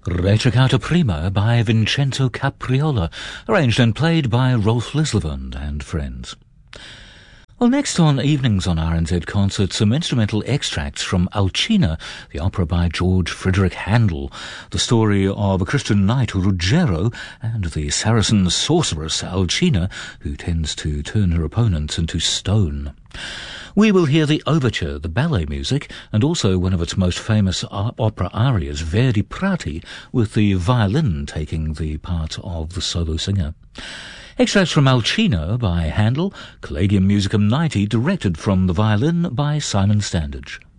Recitata Prima by Vincenzo Capriola, arranged and played by Rolf Lislevand and friends. Well, next on Evenings on RNZ Concert, some instrumental extracts from Alcina, the opera by George Frederick Handel, the story of a Christian knight, Ruggiero, and the Saracen sorceress Alcina, who tends to turn her opponents into stone. We will hear the overture, the ballet music, and also one of its most famous opera arias, Verdi Prati, with the violin taking the part of the solo singer. Extracts from Alcina by Handel, Caladium Musicum 90, directed from the violin by Simon Standage.